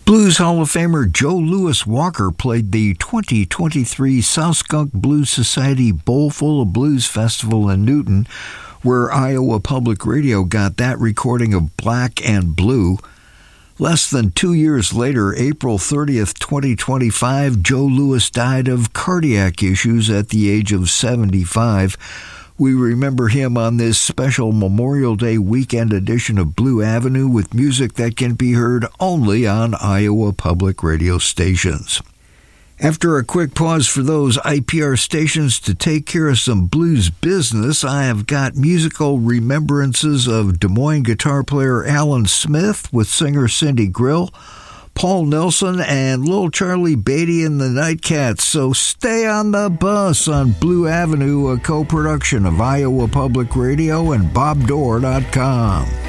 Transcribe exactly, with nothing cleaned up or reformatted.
Blues Hall of Famer Joe Louis Walker played the twenty twenty-three South Skunk Blues Society Bowl Full of Blues Festival in Newton, where Iowa Public Radio got that recording of Black and Blue. Less than two years later, April thirtieth, twenty twenty-five, Joe Louis died of cardiac issues at the age of seventy-five. We remember him on this special Memorial Day weekend edition of Blue Avenue with music that can be heard only on Iowa Public Radio stations. After a quick pause for those I P R stations to take care of some blues business, I have got musical remembrances of Des Moines guitar player Alan Smith with singer Cindy Grill, Paul Nelson, and Little Charlie Beatty and the Nightcats. So stay on the bus on Blue Avenue, a co-production of Iowa Public Radio and Bob Dore dot com.